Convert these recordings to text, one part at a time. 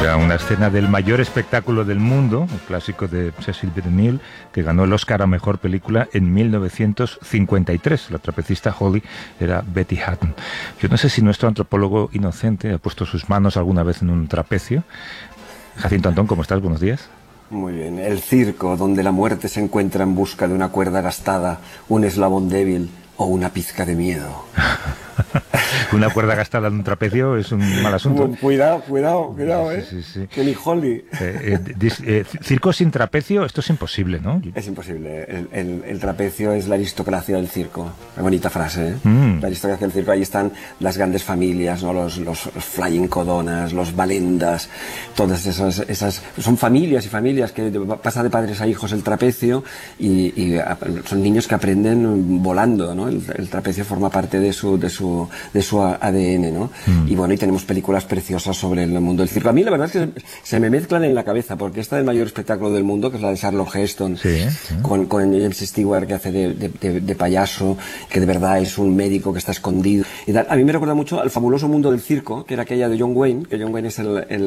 Era una escena del mayor espectáculo del mundo, el clásico de Cecil B. DeMille, que ganó el Oscar a Mejor Película en 1953. La trapecista Holly era Betty Hutton. Yo no sé si nuestro antropólogo inocente ha puesto sus manos alguna vez en un trapecio. Jacinto Antón, ¿cómo estás? Buenos días. Muy bien. El circo, donde la muerte se encuentra en busca de una cuerda gastada, un eslabón débil o una pizca de miedo. Una cuerda gastada en un trapecio es un mal asunto. Cuidado, ¿eh? Sí. Que ni Holly. Circo sin trapecio, esto es imposible, ¿no? Es imposible. El trapecio es la aristocracia del circo. Una bonita frase, ¿eh? La aristocracia del circo. Ahí están las grandes familias, ¿no? Los flying codonas, los balendas, todas esas... Son familias y familias que pasa de padres a hijos el trapecio y son niños que aprenden volando, ¿no? El trapecio forma parte de su ADN, ¿no? Y bueno, y tenemos películas preciosas sobre el mundo del circo. A mí la verdad es que se me mezclan en la cabeza, porque esta del mayor espectáculo del mundo, que es la de Charlton Heston, con James Stewart, que hace de payaso, que de verdad es un médico que está escondido y tal. A mí me recuerda mucho al fabuloso mundo del circo, que era aquella de John Wayne, que John Wayne es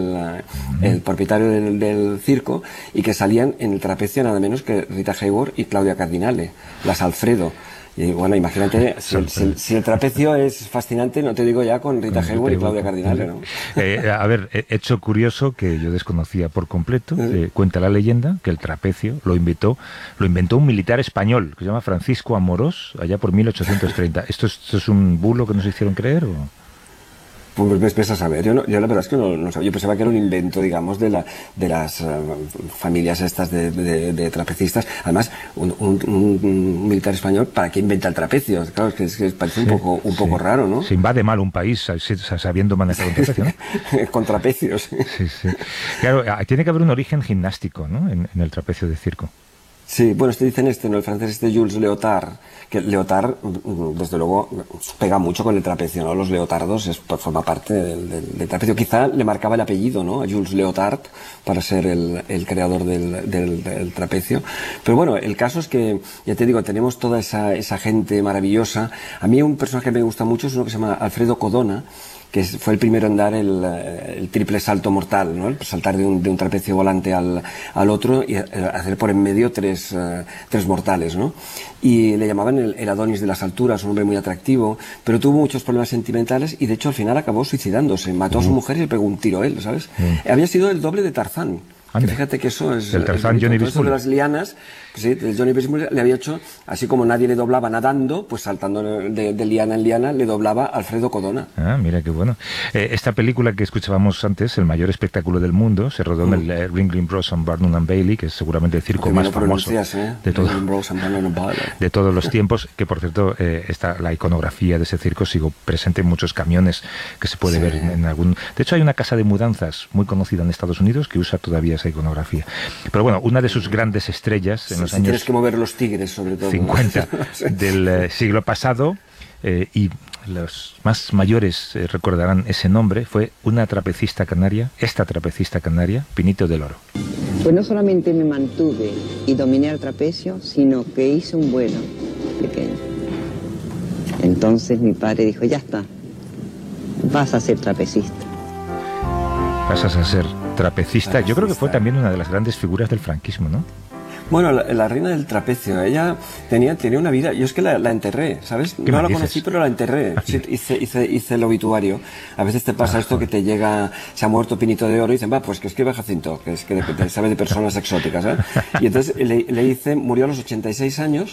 el propietario del circo, y que salían en el trapecio nada menos que Rita Hayworth y Claudia Cardinale, las Alfredo. Y bueno, imagínate, si el trapecio es fascinante, no te digo ya con Rita Hayworth y Claudia Cardinale, ¿no? A ver, hecho curioso que yo desconocía por completo, cuenta la leyenda que el trapecio lo inventó un militar español que se llama Francisco Amorós, allá por 1830. ¿Esto es un bulo que nos hicieron creer o...? Pues ves a saber, yo la verdad es que no sabía. Yo pensaba que era un invento, digamos, de las familias estas de trapecistas. Además, un militar español, ¿para qué inventa el trapecio? Claro, es que parece un poco raro, ¿no? Se invade mal un país sabiendo manejar un trapecio, ¿no? Con trapecios. Sí. Claro, tiene que haber un origen gimnástico, ¿no? En el trapecio de circo. Sí, bueno, dicen ¿no? El francés Jules Léotard, que Léotard, desde luego, pega mucho con el trapecio, ¿no? Los leotardos forma parte del trapecio. Quizá le marcaba el apellido, ¿no? A Jules Léotard, para ser el creador del trapecio. Pero bueno, el caso es que, ya te digo, tenemos toda esa gente maravillosa. A mí un personaje que me gusta mucho es uno que se llama Alfredo Codona, que fue el primero en dar el triple salto mortal, ¿no? El saltar de un trapecio volante al otro y hacer por en medio tres mortales, ¿no? Y le llamaban el Adonis de las alturas, un hombre muy atractivo, pero tuvo muchos problemas sentimentales y de hecho al final acabó suicidándose. Mató a su mujer y le pegó un tiro a él, ¿sabes? Había sido el doble de Tarzán. Fíjate que eso es... El Tarzán Johnny Weissmuller. De las lianas, sí, Johnny Weissmuller le había hecho, así como nadie le doblaba nadando, pues saltando de liana en liana, le doblaba Alfredo Codona. Ah, mira qué bueno. Esta película que escuchábamos antes, el mayor espectáculo del mundo, se rodó en el Ringling Bros. Barnum and Bailey, que es seguramente el circo más famoso de todos los tiempos, que por cierto, la iconografía de ese circo sigo presente en muchos camiones que se puede ver en algún... De hecho, hay una casa de mudanzas muy conocida en Estados Unidos que usa todavía esa iconografía. Pero bueno, una de sus grandes estrellas en los años... Tienes que mover los tigres, sobre todo. 50 del siglo pasado, y los más mayores recordarán ese nombre, fue una trapecista canaria, Pinito del Oro. Pues no solamente me mantuve y dominé el trapecio, sino que hice un vuelo pequeño. Entonces mi padre dijo, ya está, vas a ser trapecista. Pasas a ser trapecista. Yo creo que fue también una de las grandes figuras del franquismo, ¿no? Bueno, la reina del trapecio, ella tenía una vida, yo es que la enterré, ¿sabes? No la conocí, pero la enterré. Sí, hice el obituario. A veces te pasa esto que te llega, se ha muerto Pinito de Oro, y dicen, pues que escribe Jacinto, que es que sabe de personas exóticas, ¿eh? Y entonces le hice, murió a los 86 años,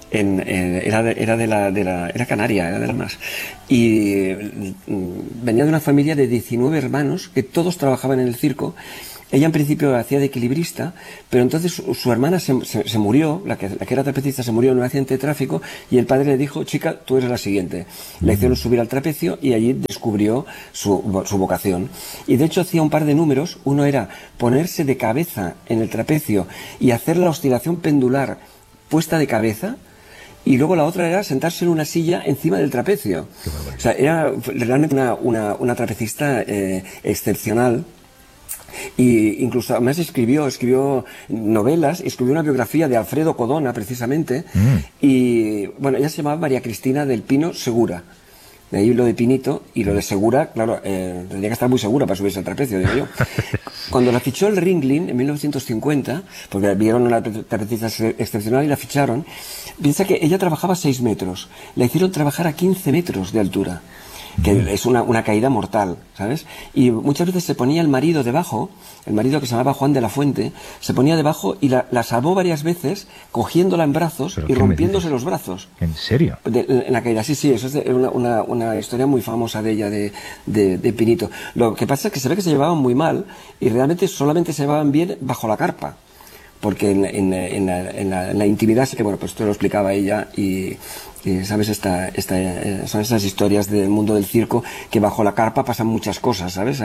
era canaria, era de las más. Y venía de una familia de 19 hermanos que todos trabajaban en el circo. Ella en principio hacía de equilibrista, pero entonces su hermana se murió, la que era trapecista se murió en un accidente de tráfico, y el padre le dijo, chica, tú eres la siguiente. Le hicieron subir al trapecio y allí descubrió su vocación. Y de hecho hacía un par de números. Uno era ponerse de cabeza en el trapecio y hacer la oscilación pendular puesta de cabeza, y luego la otra era sentarse en una silla encima del trapecio. O sea, era realmente una trapecista excepcional. Y incluso además escribió novelas, escribió una biografía de Alfredo Codona precisamente, y bueno, ella se llamaba María Cristina del Pino Segura, De ahí lo de Pinito, y lo de Segura, claro, tendría que estar muy segura para subirse al trapecio, digo yo. Cuando la fichó el Ringling en 1950, porque vieron una trapecista excepcional y la ficharon, piensa que ella trabajaba 6 metros, la hicieron trabajar a 15 metros de altura, que es una caída mortal, ¿sabes? Y muchas veces se ponía el marido debajo, el marido que se llamaba Juan de la Fuente, se ponía debajo y la salvó varias veces cogiéndola en brazos y rompiéndose los brazos. ¿En serio? En la caída, sí, eso es una historia muy famosa de ella, de Pinito. Lo que pasa es que se ve que se llevaban muy mal y realmente solamente se llevaban bien bajo la carpa. Porque en la intimidad sí que, bueno, pues esto lo explicaba ella y sabes, son esas historias del mundo del circo que bajo la carpa pasan muchas cosas, ¿sabes?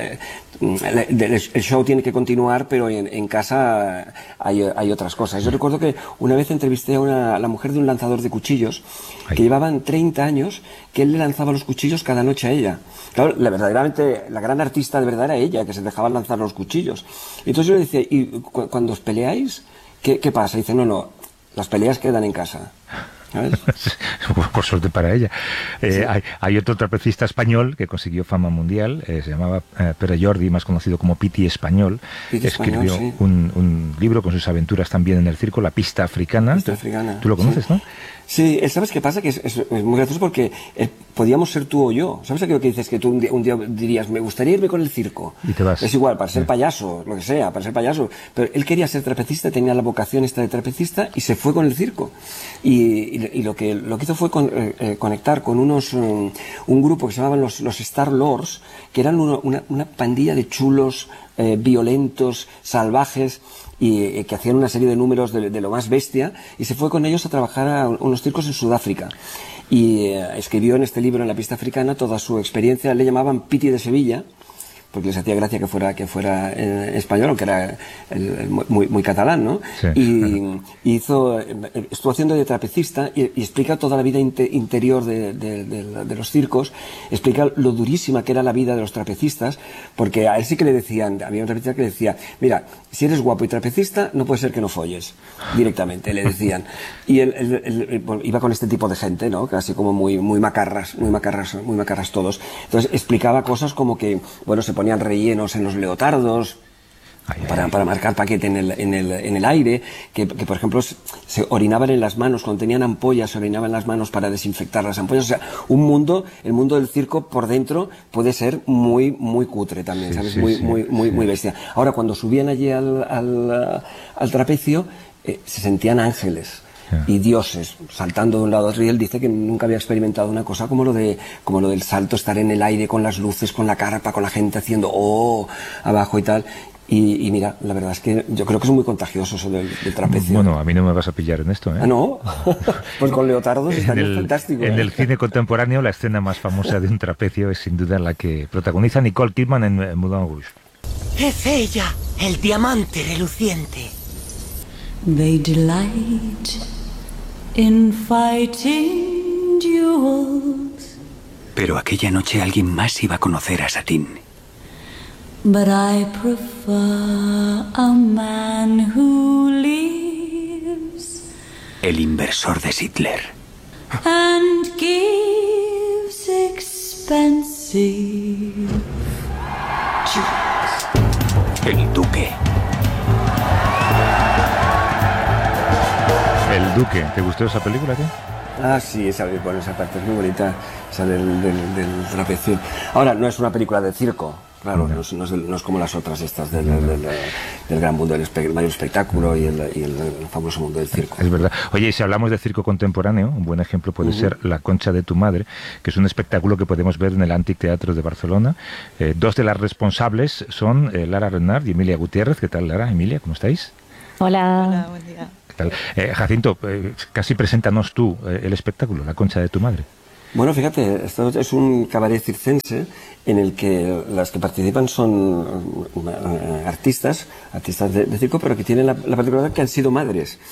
El show tiene que continuar, pero en casa hay otras cosas. Yo recuerdo que una vez entrevisté a la mujer de un lanzador de cuchillos que llevaban 30 años que él le lanzaba los cuchillos cada noche a ella. Claro, la gran artista de verdad era ella, que se dejaba lanzar los cuchillos. Y entonces yo le decía, ¿y cuando os peleáis, qué pasa? Y dice, no, las peleas quedan en casa. ¿Sabes? Por suerte para ella. Sí. Hay otro trapecista español que consiguió fama mundial, se llamaba Pere Jordi, más conocido como Piti Español. Escribió sí. un libro con sus aventuras también en el circo, La Pista Africana. ¿Tú lo conoces, sí. ¿no? Sí, ¿sabes qué pasa? Que es muy gracioso porque podíamos ser tú o yo. ¿Sabes aquello que dices que tú un día dirías, me gustaría irme con el circo? Y te vas. Es igual, para ser payaso, lo que sea, para ser payaso. Pero él quería ser trapecista, tenía la vocación esta de trapecista y se fue con el circo. Y lo que hizo fue conectar con un grupo que se llamaban los Star Lords, que eran una pandilla de chulos, violentos, salvajes, y que hacían una serie de números de lo más bestia, y se fue con ellos a trabajar a unos circos en Sudáfrica. Y escribió en este libro, en La Pista Africana, toda su experiencia. Le llamaban Piti de Sevilla, porque les hacía gracia que fuera español, aunque era muy catalán, ¿no? Sí. Y estuvo haciendo de trapecista y explica toda la vida interior de los circos, explica lo durísima que era la vida de los trapecistas, porque a él sí que le decían, había un trapecista que le decía, mira, si eres guapo y trapecista, no puede ser que no folles, directamente, le decían. Y él iba con este tipo de gente, ¿no? Casi como muy macarras todos. Entonces explicaba cosas como que, bueno, se ponían rellenos en los leotardos para marcar paquete en el aire, que por ejemplo se orinaban en las manos, cuando tenían ampollas se orinaban en las manos para desinfectar las ampollas. O sea, el mundo del circo por dentro puede ser muy cutre también, ¿sabes? Sí, muy bestia. Ahora, cuando subían allí al trapecio, se sentían ángeles y dioses saltando de un lado a otro, y él dice que nunca había experimentado una cosa como lo del salto, estar en el aire con las luces, con la carpa, con la gente haciendo abajo y tal. Y mira, la verdad es que yo creo que es muy contagioso eso del trapecio. Bueno, a mí no me vas a pillar en esto, ¿eh? ¿Ah, no? Pues con leotardos estaría fantástico. En el cine contemporáneo, la escena más famosa de un trapecio es sin duda la que protagoniza Nicole Kidman en Moulin Rouge. Es ella, el diamante reluciente. They delight in fighting duels. Pero aquella noche alguien más iba a conocer a Satine. But I prefer a man who lives El inversor de Sittler. and gives expensive jewels. El Duque. El Duque. ¿Te gustó esa película, tío? Ah, sí, esa parte es muy bonita, esa del trapecio. Ahora, no es una película de circo, claro, no es como las otras estas del gran mundo del mayor espectáculo y el famoso mundo del circo. Es verdad. Oye, y si hablamos de circo contemporáneo, un buen ejemplo puede ser La Concha de tu Madre, que es un espectáculo que podemos ver en el Antic Teatro de Barcelona. Dos de las responsables son Lara Renard y Emilia Gutiérrez. ¿Qué tal, Lara? Emilia, ¿cómo estáis? Hola, buen día. ¿Qué tal? Jacinto, casi preséntanos tú el espectáculo, La Concha de tu Madre. Bueno, fíjate, esto es un cabaret circense en el que las que participan son artistas de circo, pero que tienen la particularidad que han sido madres.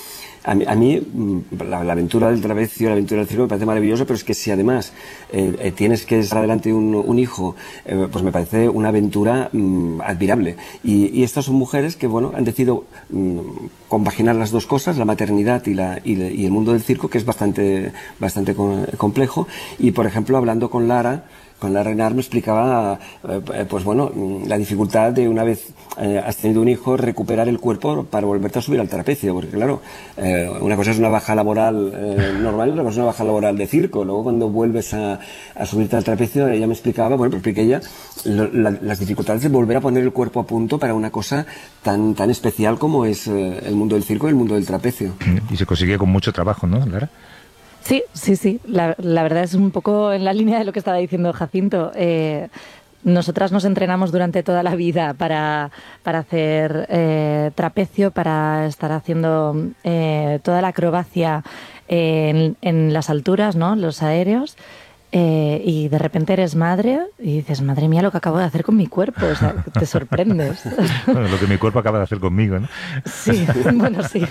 A mí la aventura del trapecio, la aventura del circo me parece maravilloso, pero es que si además tienes que estar delante de un hijo, pues me parece una aventura admirable. Y estas son mujeres que, bueno, han decidido compaginar las dos cosas, la maternidad y el mundo del circo, que es bastante complejo. Y, por ejemplo, hablando con Lara Renar me explicaba, pues bueno, la dificultad de una vez has tenido un hijo, recuperar el cuerpo para volverte a subir al trapecio, porque claro, una cosa es una baja laboral normal y otra cosa es una baja laboral de circo. Luego cuando vuelves a subirte al trapecio, ella me explicaba, bueno, pues expliqué ella, las dificultades de volver a poner el cuerpo a punto para una cosa tan especial como es el mundo del circo y el mundo del trapecio. Y se consigue con mucho trabajo, ¿no, Lara? Sí. La verdad es un poco en la línea de lo que estaba diciendo Jacinto. Nosotras nos entrenamos durante toda la vida para hacer trapecio, para estar haciendo toda la acrobacia en las alturas, ¿no? Los aéreos. Y de repente eres madre y dices, madre mía, lo que acabo de hacer con mi cuerpo, o sea, te sorprendes. Bueno, lo que mi cuerpo acaba de hacer conmigo, ¿no? Sí, bueno, sí.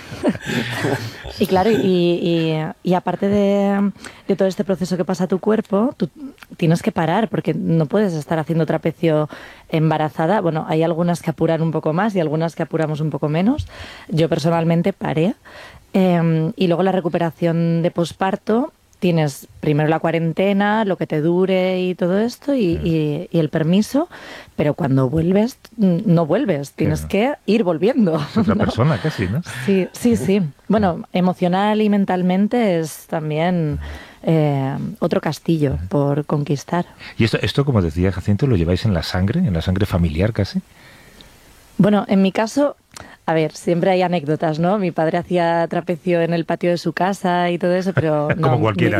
Y claro, y aparte de todo este proceso que pasa a tu cuerpo, tú tienes que parar, porque no puedes estar haciendo trapecio embarazada. Bueno, hay algunas que apuran un poco más y algunas que apuramos un poco menos. Yo personalmente paré. Y luego la recuperación de posparto. Tienes primero la cuarentena, lo que te dure y todo esto, y el permiso, pero cuando vuelves, no vuelves, tienes que ir volviendo. Es otra persona casi, ¿no? Sí. Bueno, emocional y mentalmente es también otro castillo por conquistar. Y esto, como decía Jacinto, ¿lo lleváis en la sangre familiar casi? Bueno, en mi caso... A ver, siempre hay anécdotas, ¿no? Mi padre hacía trapecio en el patio de su casa y todo eso, pero no. Como cualquiera.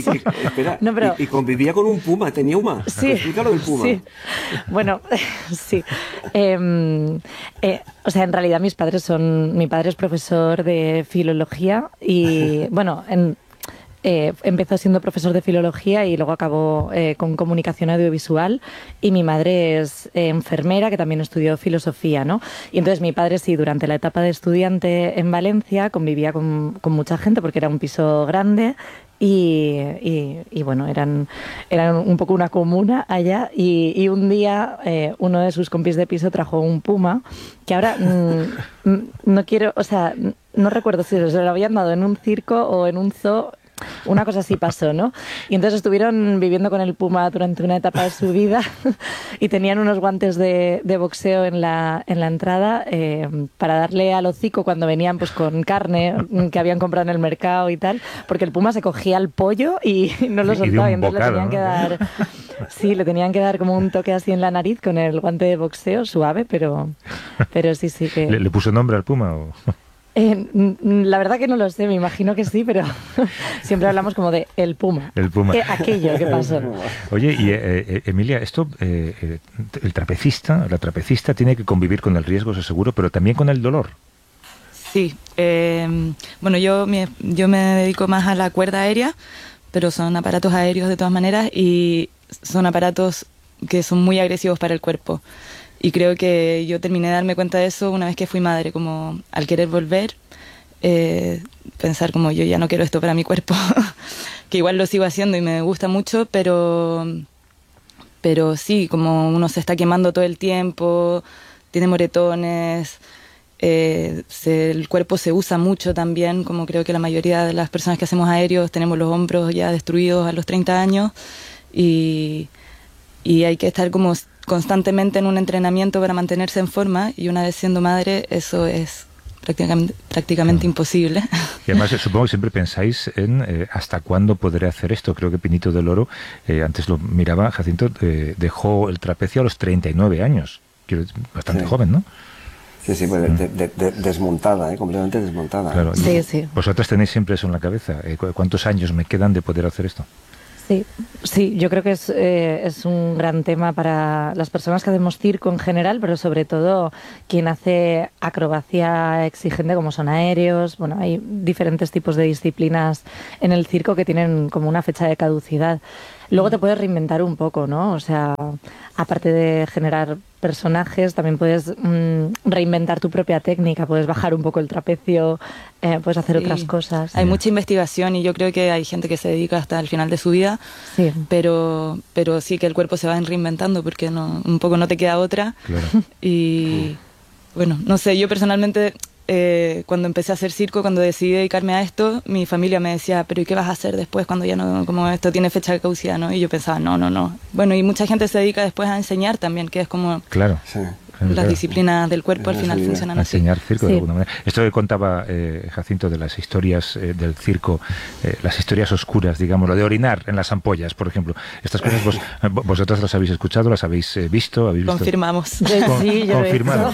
Y convivía con un puma, tenía uma. Sí. Explícalo del puma. Sí. Bueno, sí. O sea, en realidad mi padre es profesor de filología y, bueno, empezó siendo profesor de filología y luego acabó con comunicación audiovisual, y mi madre es enfermera que también estudió filosofía, ¿no? Y entonces mi padre sí, durante la etapa de estudiante en Valencia convivía con mucha gente porque era un piso grande y bueno, eran un poco una comuna allá, y un día uno de sus compis de piso trajo un puma que ahora no quiero, o sea, no recuerdo si se lo habían dado en un circo o en un zoo. Una cosa así pasó, ¿no? Y entonces estuvieron viviendo con el puma durante una etapa de su vida y tenían unos guantes de boxeo en la entrada para darle al hocico cuando venían pues con carne que habían comprado en el mercado y tal, porque el puma se cogía el pollo y no lo soltaba, y entonces le tenían que dar... Sí, le tenían que dar como un toque así en la nariz con el guante de boxeo, suave, pero sí que... ¿Le puso nombre al puma o...? La verdad que no lo sé, me imagino que sí, pero siempre hablamos como de el puma. El puma. Aquello que pasó. Oye, y Emilia, esto, la trapecista tiene que convivir con el riesgo, eso seguro, pero también con el dolor. Sí, bueno, yo me dedico más a la cuerda aérea, pero son aparatos aéreos de todas maneras y son aparatos que son muy agresivos para el cuerpo. Y creo que yo terminé de darme cuenta de eso una vez que fui madre, como al querer volver, pensar como yo ya no quiero esto para mi cuerpo, que igual lo sigo haciendo y me gusta mucho, pero sí, como uno se está quemando todo el tiempo, tiene moretones, el cuerpo se usa mucho también, como creo que la mayoría de las personas que hacemos aéreos tenemos los hombros ya destruidos a los 30 años y hay que estar como constantemente en un entrenamiento para mantenerse en forma, y una vez siendo madre eso es prácticamente imposible. Y además supongo que siempre pensáis en hasta cuándo podré hacer esto. Creo que Pinito del Oro, antes lo miraba, Jacinto, dejó el trapecio a los 39 años. Bastante joven, ¿no? Sí, pues desmontada, completamente desmontada. Claro. Sí. Vosotras tenéis siempre eso en la cabeza. ¿Cuántos años me quedan de poder hacer esto? Sí, yo creo que es un gran tema para las personas que hacemos circo en general, pero sobre todo quien hace acrobacia exigente como son aéreos. Bueno, hay diferentes tipos de disciplinas en el circo que tienen como una fecha de caducidad. Luego te puedes reinventar un poco, ¿no? O sea, aparte de generar personajes, también puedes reinventar tu propia técnica, puedes bajar un poco el trapecio, puedes hacer otras cosas. Hay mucha investigación y yo creo que hay gente que se dedica hasta el final de su vida, pero sí que el cuerpo se va reinventando porque un poco no te queda otra. Claro. Y bueno, no sé, yo personalmente cuando empecé a hacer circo, cuando decidí dedicarme a esto, mi familia me decía, pero ¿y qué vas a hacer después cuando ya no, como esto tiene fecha de caducidad, ¿no? Y yo pensaba, no. Bueno, y mucha gente se dedica después a enseñar también, que es como... Claro. Sí. Las disciplinas del cuerpo al final funcionan así. Enseñar circo de alguna manera. Esto que contaba Jacinto de las historias del circo, las historias oscuras, digamos, lo de orinar en las ampollas, por ejemplo. Estas cosas vosotros las habéis escuchado, las habéis visto. ¿Habéis visto? Confirmamos. Sí, yo confirmado.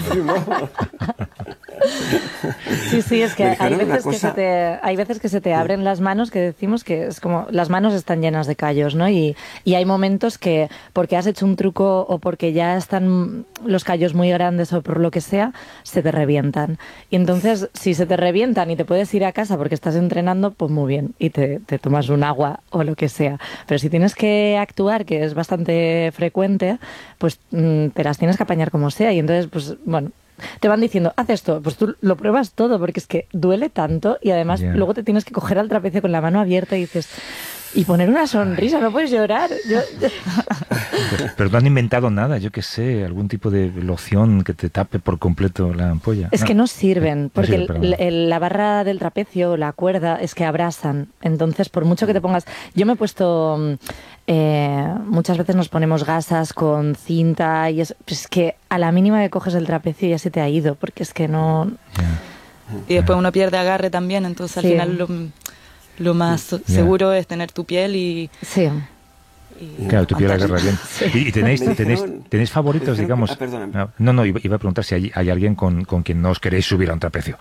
Sí, es que hay veces que se te abren las manos, que decimos que es como las manos están llenas de callos, ¿no? Y hay momentos que porque has hecho un truco o porque ya están los callos muy grandes o por lo que sea, se te revientan. Y entonces, si se te revientan y te puedes ir a casa porque estás entrenando, pues muy bien, y te tomas un agua o lo que sea. Pero si tienes que actuar, que es bastante frecuente, pues te las tienes que apañar como sea. Y entonces, pues bueno, te van diciendo, haz esto, pues tú lo pruebas todo porque es que duele tanto y además luego te tienes que coger al trapecio con la mano abierta y dices... Y poner una sonrisa, no puedes llorar. Pero no han inventado nada, yo qué sé, algún tipo de loción que te tape por completo la ampolla. Es que no sirven, porque la barra del trapecio, la cuerda, es que abrasan. Entonces, por mucho que te pongas... Yo me he puesto... muchas veces nos ponemos gasas con cinta y es que a la mínima que coges el trapecio ya se te ha ido, porque es que no... Y después uno pierde agarre también, entonces al final... Lo más seguro es tener tu piel y... Sí. Claro, tu piel agarra bien. ¿Y tenéis favoritos, digamos? No, iba a preguntar si hay alguien con quien no os queréis subir a un trapecio.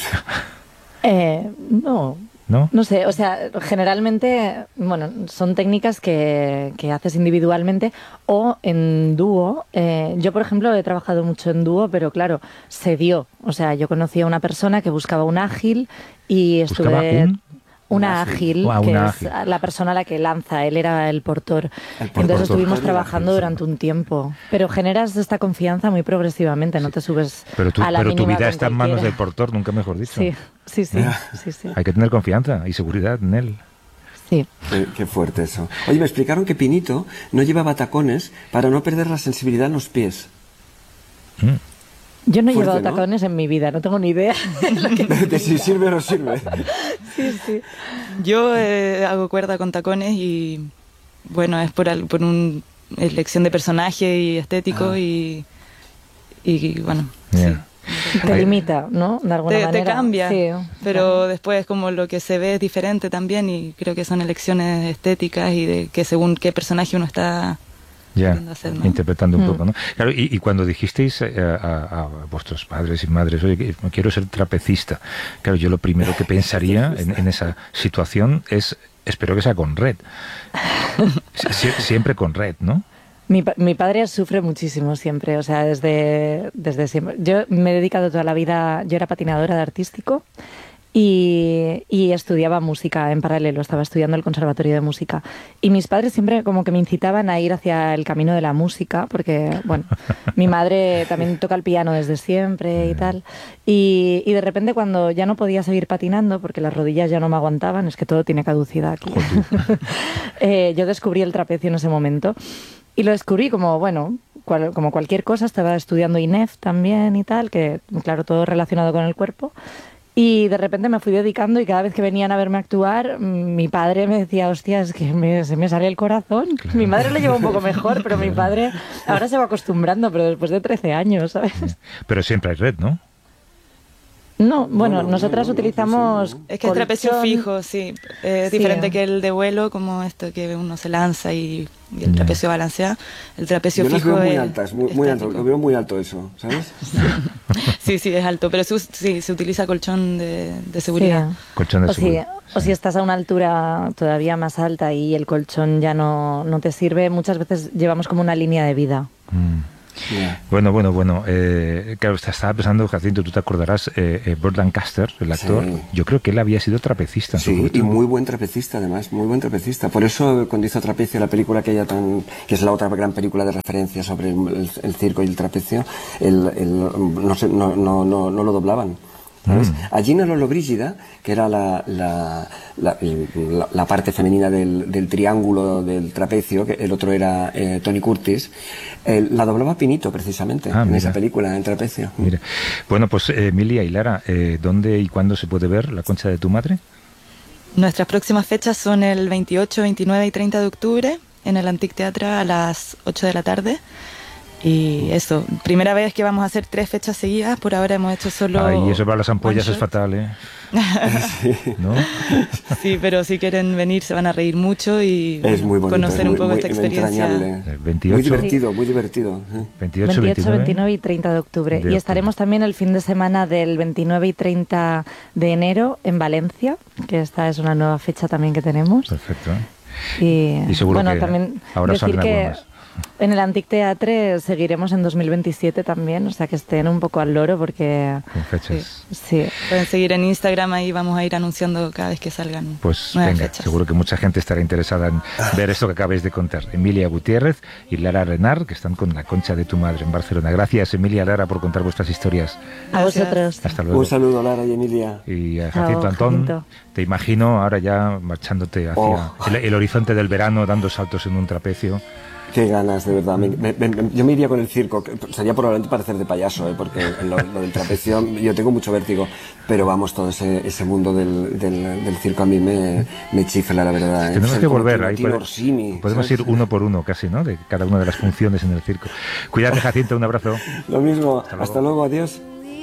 No. ¿No? No sé, o sea, generalmente, bueno, son técnicas que haces individualmente o en dúo. Yo, por ejemplo, he trabajado mucho en dúo, pero claro, se dio. O sea, yo conocí a una persona que buscaba un ágil y estuve... Una ágil, es la persona a la que lanza, él era el portor. Entonces estuvimos trabajando durante un tiempo. Pero generas esta confianza muy progresivamente, no te subes a la mínima. Pero tu vida está en manos del portor, nunca mejor dicho. Sí. Hay que tener confianza y seguridad en él. Sí. Qué fuerte eso. Oye, me explicaron que Pinito no llevaba tacones para no perder la sensibilidad en los pies. Yo no he llevado tacones en mi vida, no tengo ni idea. De si sirve o no sirve. Sí. Yo hago cuerda con tacones y bueno, es por una elección de personaje y estético y bueno, sí. Te limita, ¿no? De alguna manera. Te cambia, pero después como lo que se ve es diferente también y creo que son elecciones estéticas y de que según qué personaje uno está... interpretando un poco, ¿no? Claro, y cuando dijisteis a vuestros padres y madres, oye, quiero ser trapecista, claro, yo lo primero que pensaría en esa situación es, espero que sea con red. Siempre con red, ¿no? Mi padre sufre muchísimo siempre, o sea, desde siempre. Yo me he dedicado toda la vida, yo era patinadora de artístico y estudiaba música en paralelo, estaba estudiando el conservatorio de música. Y mis padres siempre como que me incitaban a ir hacia el camino de la música, porque, bueno, mi madre también toca el piano desde siempre y tal. Y de repente cuando ya no podía seguir patinando, porque las rodillas ya no me aguantaban, es que todo tiene caducidad aquí, yo descubrí el trapecio en ese momento. Y lo descubrí como, bueno, como cualquier cosa, estaba estudiando INEF también y tal, que claro, todo relacionado con el cuerpo. Y de repente me fui dedicando y cada vez que venían a verme actuar, mi padre me decía, hostia, es que se me sale el corazón. Claro. Mi madre lo lleva un poco mejor, pero mi padre ahora se va acostumbrando, pero después de 13 años, ¿sabes? Pero siempre hay red, ¿no? No, bueno, nosotras utilizamos... Es que el trapecio fijo, sí. Es diferente que el de vuelo, como esto que uno se lanza y el trapecio balancea. El trapecio fijo yo las veo muy altas, muy alto. Lo veo muy alto eso, ¿sabes? Sí, es alto, pero sí, se utiliza colchón de seguridad. Sí. Colchón de seguridad. O si estás a una altura todavía más alta y el colchón ya no te sirve, muchas veces llevamos como una línea de vida. Yeah. Bueno. Claro, estaba pensando, Jacinto, tú te acordarás, Burt Lancaster, el actor, sí. Yo creo que él había sido trapecista. Sí, y muy buen trapecista, además, muy buen trapecista. Por eso, cuando hizo Trapecio, la película que es la otra gran película de referencia sobre el circo y el trapecio, no lo doblaban. ¿Sabes? A Gina Lollobrigida, que era la parte femenina del triángulo del trapecio, que el otro era Tony Curtis, la doblaba Pinito, precisamente, en esa película, en Trapecio. Mira. Bueno, pues Emilia y Lara, ¿dónde y cuándo se puede ver La concha de tu madre? Nuestras próximas fechas son el 28, 29 y 30 de octubre en el Antic Teatre a las 8 de la tarde. Y eso, primera vez que vamos a hacer 3 fechas seguidas, por ahora hemos hecho solo... Ay, eso para las ampollas es fatal, ¿eh? ¿No? Sí, pero si quieren venir se van a reír mucho y es muy bonito, conocer un poco esta experiencia. 28, muy divertido. 28, 29 y 30 de octubre. Y estaremos también el fin de semana del 29 y 30 de enero en Valencia, que esta es una nueva fecha también que tenemos. Perfecto. Y seguro que también ahora decir que algunas. En el Antic Teatre seguiremos en 2027 también, o sea que estén un poco al loro porque... Con fechas. Sí. Pueden seguir en Instagram, ahí vamos a ir anunciando cada vez que salgan. Pues nuevas venga, fechas. Seguro que mucha gente estará interesada en ver esto que acabáis de contar. Emilia Gutiérrez y Lara Renard, que están con La concha de tu madre en Barcelona. Gracias, Emilia y Lara, por contar vuestras historias. A vosotros. Hasta luego. Un saludo, Lara y Emilia. Y a Jacinto Antón, te imagino ahora ya marchándote hacia el horizonte del verano, dando saltos en un trapecio. Qué ganas, de verdad. Yo me iría con el circo, sería probablemente para hacer de payaso, porque en lo del trapecio yo tengo mucho vértigo, pero vamos, todo ese mundo del circo a mí me chifla, la verdad. Tenemos que volver, ahí podemos ir uno por uno casi, ¿no? De cada una de las funciones en el circo. Cuídate, Jacinto, un abrazo. Lo mismo, hasta luego, adiós.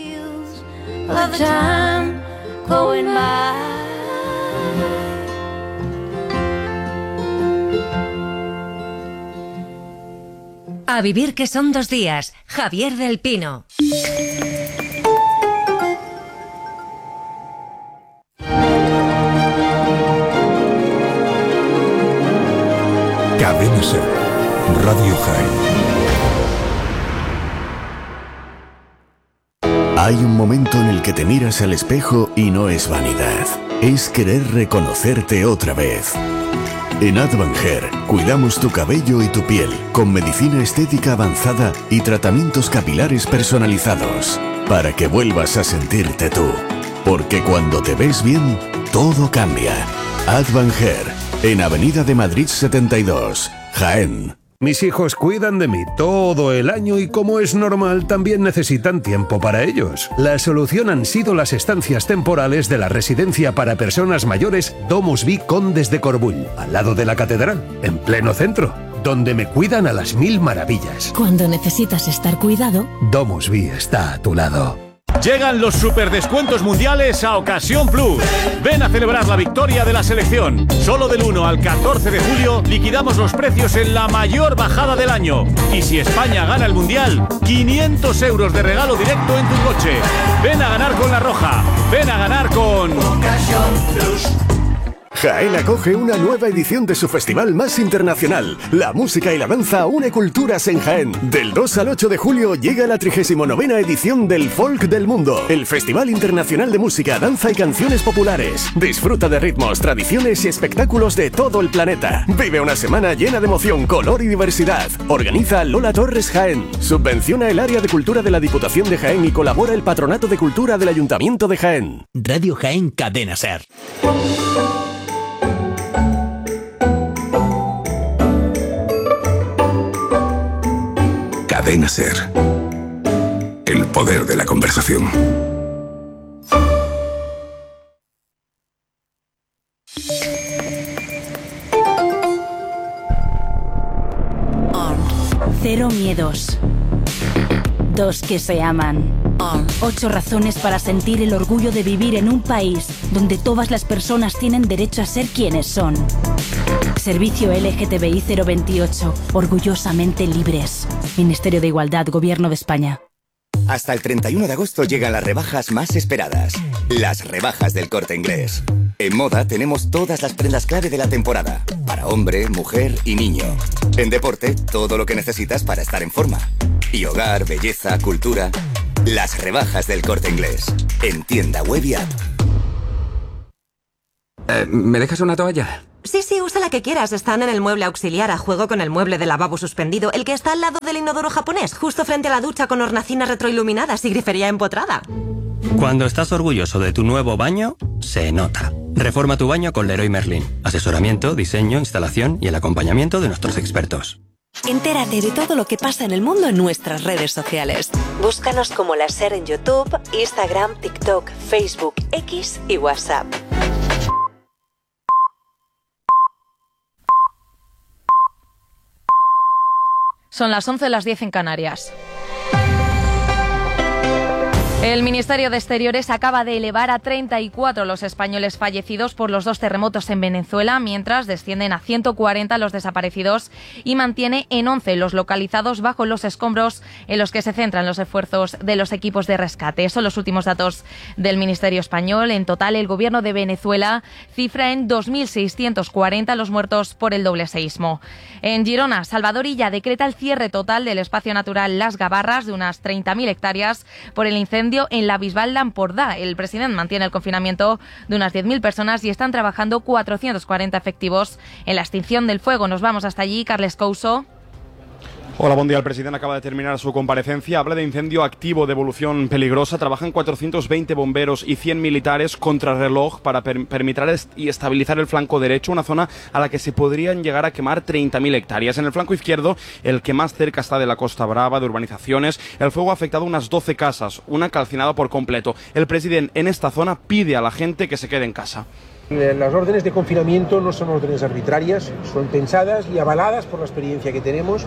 A vivir que son 2 días. Javier del Pino. Cadena SER, Radio Jaén. Hay un momento en el que te miras al espejo y no es vanidad, es querer reconocerte otra vez. En Advanger cuidamos tu cabello y tu piel con medicina estética avanzada y tratamientos capilares personalizados para que vuelvas a sentirte tú. Porque cuando te ves bien, todo cambia. Advanger, en Avenida de Madrid 72, Jaén. Mis hijos cuidan de mí todo el año y, como es normal, también necesitan tiempo para ellos. La solución han sido las estancias temporales de la residencia para personas mayores Domus Vi Condes de Corbull, al lado de la catedral, en pleno centro, donde me cuidan a las 1000 maravillas. Cuando necesitas estar cuidado, Domus Vi está a tu lado. Llegan los superdescuentos mundiales a Ocasión Plus. Ven a celebrar la victoria de la selección. Solo del 1 al 14 de julio liquidamos los precios en la mayor bajada del año. Y si España gana el mundial, 500 euros de regalo directo en tu coche. Ven a ganar con La Roja. Ven a ganar con Ocasión Plus. Jaén acoge una nueva edición de su festival más internacional. La música y la danza une culturas en Jaén. Del 2 al 8 de julio llega la 39ª edición del Folk del Mundo, el Festival Internacional de Música, Danza y Canciones Populares. Disfruta de ritmos, tradiciones y espectáculos de todo el planeta. Vive una semana llena de emoción, color y diversidad. Organiza Lola Torres Jaén. Subvenciona el área de cultura de la Diputación de Jaén y colabora el Patronato de Cultura del Ayuntamiento de Jaén. Radio Jaén, Cadena SER. Cadena SER. El poder de la conversación. Cero miedos. 2 que se aman. 8 razones para sentir el orgullo de vivir en un país donde todas las personas tienen derecho a ser quienes son. Servicio LGTBI 028. Orgullosamente libres. Ministerio de Igualdad, Gobierno de España. Hasta el 31 de agosto llegan las rebajas más esperadas. Las rebajas del Corte Inglés. En moda tenemos todas las prendas clave de la temporada. Para hombre, mujer y niño. En deporte, todo lo que necesitas para estar en forma. Y hogar, belleza, cultura. Las rebajas del Corte Inglés. En tienda web y app. ¿Me dejas una toalla? Sí, usa la que quieras. Están en el mueble auxiliar a juego con el mueble de lavabo suspendido, el que está al lado del inodoro japonés, justo frente a la ducha con hornacinas retroiluminadas y grifería empotrada. Cuando estás orgulloso de tu nuevo baño, se nota. Reforma tu baño con Leroy Merlin. Asesoramiento, diseño, instalación y el acompañamiento de nuestros expertos. Entérate de todo lo que pasa en el mundo en nuestras redes sociales. Búscanos como La SER en YouTube, Instagram, TikTok, Facebook, X y WhatsApp. Son las 11, las 10 en Canarias. El Ministerio de Exteriores acaba de elevar a 34 los españoles fallecidos por los 2 terremotos en Venezuela, mientras descienden a 140 los desaparecidos y mantiene en 11 los localizados bajo los escombros en los que se centran los esfuerzos de los equipos de rescate. Son los últimos datos del Ministerio español. En total, el gobierno de Venezuela cifra en 2.640 los muertos por el doble seísmo. En Girona, Salvador Illa decreta el cierre total del espacio natural Las Gavarras de unas 30.000 hectáreas por el incendio en la Bisbal d'Empordà. El presidente mantiene el confinamiento de unas 10.000 personas y están trabajando 440 efectivos en la extinción del fuego. Nos vamos hasta allí. Carles Couso. Hola, buen día. El presidente acaba de terminar su comparecencia. Habla de incendio activo de evolución peligrosa. Trabajan 420 bomberos y 100 militares contrarreloj para permitir y estabilizar el flanco derecho, una zona a la que se podrían llegar a quemar 30.000 hectáreas. En el flanco izquierdo, el que más cerca está de la Costa Brava, de urbanizaciones, el fuego ha afectado unas 12 casas, una calcinada por completo. El presidente en esta zona pide a la gente que se quede en casa. Las órdenes de confinamiento no son órdenes arbitrarias, son pensadas y avaladas por la experiencia que tenemos.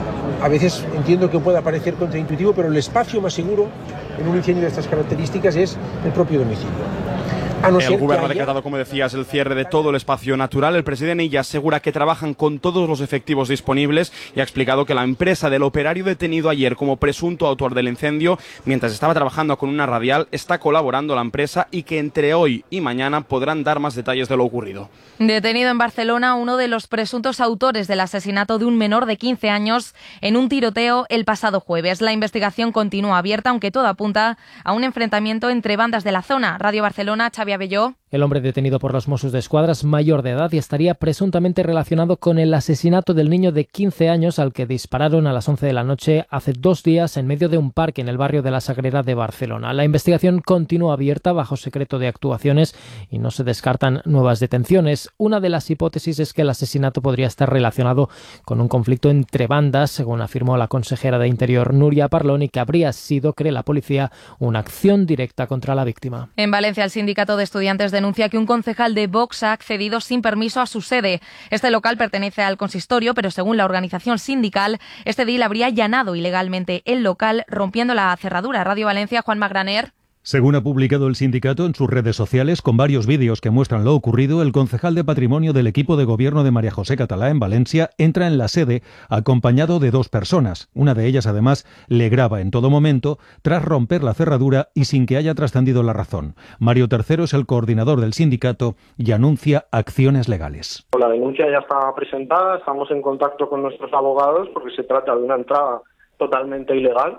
A veces entiendo que pueda parecer contraintuitivo, pero el espacio más seguro en un incendio de estas características es el propio domicilio. El gobierno ha decretado, como decías, el cierre de todo el espacio natural. El presidente ya asegura que trabajan con todos los efectivos disponibles y ha explicado que la empresa del operario detenido ayer como presunto autor del incendio, mientras estaba trabajando con una radial, está colaborando la empresa y que entre hoy y mañana podrán dar más detalles de lo ocurrido. Detenido en Barcelona uno de los presuntos autores del asesinato de un menor de 15 años en un tiroteo el pasado jueves. La investigación continúa abierta, aunque todo apunta a un enfrentamiento entre bandas de la zona. Radio Barcelona, Xavi Abelló. El hombre detenido por los Mossos d'Esquadra es mayor de edad y estaría presuntamente relacionado con el asesinato del niño de 15 años al que dispararon a las 11 de la noche hace 2 días en medio de un parque en el barrio de la Sagrera de Barcelona. La investigación continúa abierta bajo secreto de actuaciones y no se descartan nuevas detenciones. Una de las hipótesis es que el asesinato podría estar relacionado con un conflicto entre bandas, según afirmó la consejera de Interior Núria Parlon, y que habría sido, cree la policía, una acción directa contra la víctima. En Valencia, el sindicato de estudiantes denuncia que un concejal de Vox ha accedido sin permiso a su sede. Este local pertenece al consistorio, pero según la organización sindical, este edil habría allanado ilegalmente el local, rompiendo la cerradura. Radio Valencia, Juan Magraner. Según ha publicado el sindicato en sus redes sociales, con varios vídeos que muestran lo ocurrido, el concejal de Patrimonio del equipo de gobierno de María José Catalá en Valencia entra en la sede acompañado de 2 personas. Una de ellas, además, le graba en todo momento tras romper la cerradura y sin que haya trascendido la razón. Mario Tercero es el coordinador del sindicato y anuncia acciones legales. La denuncia ya está presentada, estamos en contacto con nuestros abogados porque se trata de una entrada totalmente ilegal.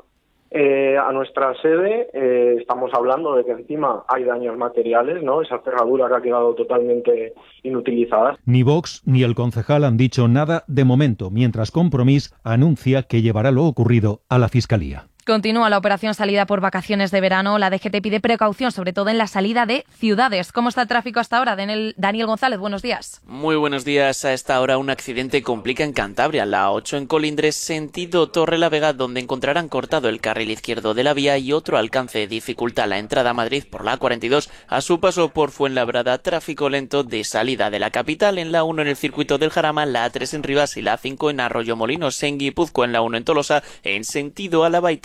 A nuestra sede estamos hablando de que encima hay daños materiales, ¿no? Esa cerradura que ha quedado totalmente inutilizada. Ni Vox ni el concejal han dicho nada de momento, mientras Compromís anuncia que llevará lo ocurrido a la Fiscalía. Continúa la operación salida por vacaciones de verano. La DGT pide precaución, sobre todo en la salida de ciudades. ¿Cómo está el tráfico hasta ahora? Daniel González, buenos días. Muy buenos días. A esta hora un accidente complica en Cantabria, la A8 en Colindres, sentido Torrelavega, donde encontrarán cortado el carril izquierdo de la vía y otro alcance dificulta la entrada a Madrid por la A42. A su paso por Fuenlabrada, tráfico lento de salida de la capital en la 1 en el circuito del Jarama, la A3 en Rivas y la A5 en Arroyomolinos, en Guipúzcoa, en la 1 en Tolosa, en sentido Alavaitán,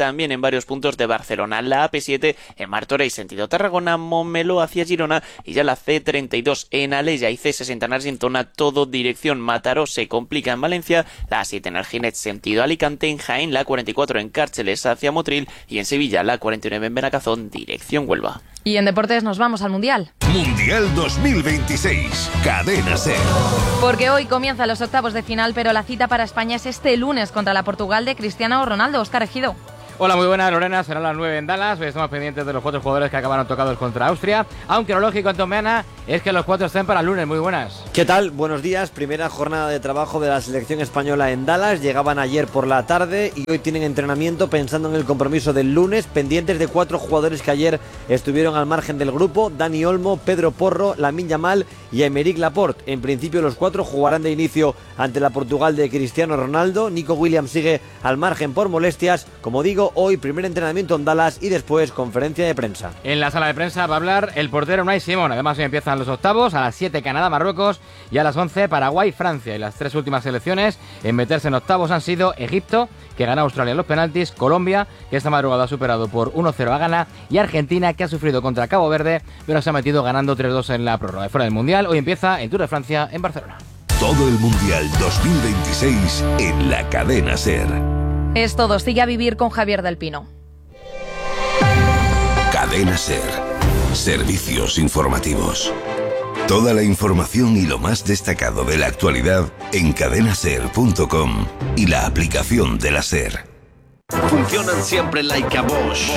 también en varios puntos de Barcelona. La AP7 en Martorell sentido Tarragona, Montmeló hacia Girona, y ya la C32 en Alella y C60 en Argentona, todo dirección Mataró, se complica en Valencia. La A7 en Alginet sentido Alicante, en Jaén la 44 en Cárceles hacia Motril, y en Sevilla la 49 en Benacazón dirección Huelva. Y en deportes nos vamos al Mundial. Mundial 2026, Cadena SER. Porque hoy comienzan los octavos de final, pero la cita para España es este lunes contra la Portugal de Cristiano Ronaldo. Óscar Ejido. Hola, muy buenas, Lorena. Serán las 9 en Dallas. Hoy estamos pendientes de los 4 jugadores que acabaron tocados contra Austria. Aunque lo lógico, Antomeana, es que los 4 estén para el lunes. Muy buenas. ¿Qué tal? Buenos días. Primera jornada de trabajo de la selección española en Dallas. Llegaban ayer por la tarde y hoy tienen entrenamiento pensando en el compromiso del lunes. Pendientes de 4 jugadores que ayer estuvieron al margen del grupo: Dani Olmo, Pedro Porro, Lamine Yamal y Aymeric Laporte. En principio los 4 jugarán de inicio ante la Portugal de Cristiano Ronaldo. Nico Williams sigue al margen por molestias. Como digo, hoy primer entrenamiento en Dallas y después conferencia de prensa. En la sala de prensa va a hablar el portero Unai Simón. Además hoy empiezan los octavos, a las 7 Canadá-Marruecos y a las 11 Paraguay-Francia. Y las 3 últimas selecciones en meterse en octavos han sido Egipto, que ganó a Australia en los penaltis, Colombia, que esta madrugada ha superado por 1-0 a Ghana, y Argentina, que ha sufrido contra Cabo Verde, pero se ha metido ganando 3-2 en la prórroga. Fuera del Mundial, hoy empieza el Tour de Francia en Barcelona. Todo el Mundial 2026 en la Cadena SER. Es todo. Sigue a vivir con Javier del Pino. Cadena SER. Servicios informativos. Toda la información y lo más destacado de la actualidad en cadenaser.com y la aplicación de la SER. Funcionan siempre like a Bosch.